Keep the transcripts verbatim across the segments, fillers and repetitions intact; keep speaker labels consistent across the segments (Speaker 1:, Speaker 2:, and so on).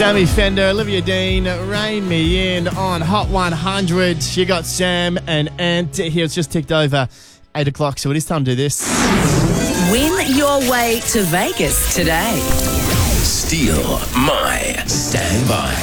Speaker 1: Sammy Fender, Olivia Dean, Rain Me In on Hot one hundred. You got Sam and Ant here. It's just ticked over eight o'clock, so it is time to do this.
Speaker 2: Win your way to Vegas today.
Speaker 3: Steal My Standby.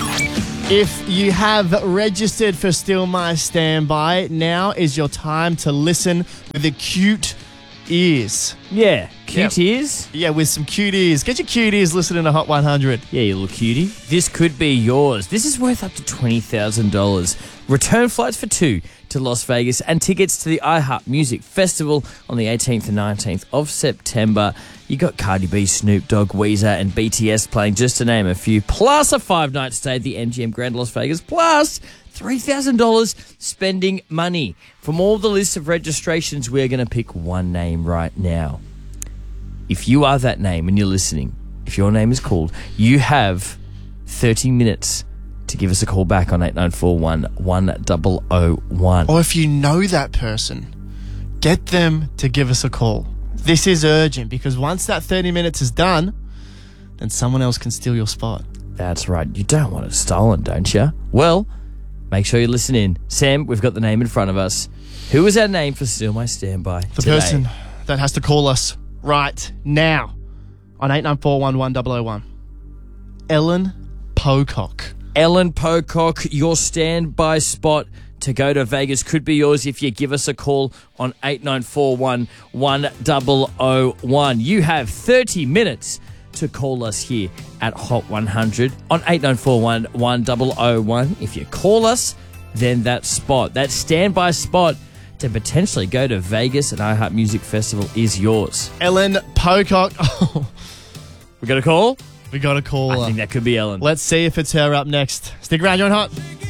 Speaker 1: If you have registered for Steal My Standby, now is your time to listen with the cute ears.
Speaker 4: Yeah, cute
Speaker 1: Yep.
Speaker 4: ears.
Speaker 1: Yeah, with some cute ears. Get your cute ears listening to Hot one hundred.
Speaker 4: Yeah, you little cutie. This could be yours. This is worth up to twenty thousand dollars. Return flights for two to Las Vegas and tickets to the iHeart Music Festival on the eighteenth and nineteenth of September. You got Cardi B, Snoop Dogg, Weezer and B T S playing, just to name a few, plus a five-night stay at the M G M Grand Las Vegas, plus three thousand dollars spending money. From all the list of registrations, we're going to pick one name right now. If you are that name and you're listening, if your name is called, you have thirty minutes to give us a call back on eight nine four one, one zero zero one.
Speaker 1: Or if you know that person, get them to give us a call. This is urgent because once that thirty minutes is done, then someone else can steal your spot.
Speaker 4: That's right. You don't want it stolen, don't you? Well, make sure you listen in. Sam, we've got the name in front of us. Who is our name for Steal My Standby
Speaker 1: The
Speaker 4: today?
Speaker 1: person that has to call us right now on eight nine four one, one zero zero one. Ellen Pocock.
Speaker 4: Ellen Pocock, your standby spot to go to Vegas could be yours if you give us a call on eight nine four one, one zero zero one. You have thirty minutes to call us here at Hot one hundred on eight nine four one, one zero zero one. If you call us, then that spot, that standby spot to potentially go to Vegas and iHeart Music Festival is yours.
Speaker 1: Ellen Pocock. Oh,
Speaker 4: We got a call?
Speaker 1: we got a call.
Speaker 4: I think that could be Ellen.
Speaker 1: Let's see if it's her up next. Stick around, you're on Hot.